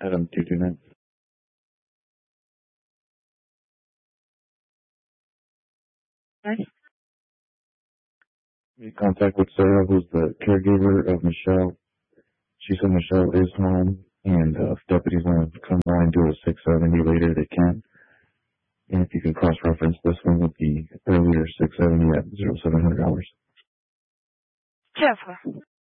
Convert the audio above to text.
Adam 229. Okay. Made contact with Sarah, who's the caregiver of Michelle. She said Michelle is home, and if deputies want to come by and do a 670 later, they can. And if you can cross-reference this one with the earlier 670 at 0700 hours. Careful.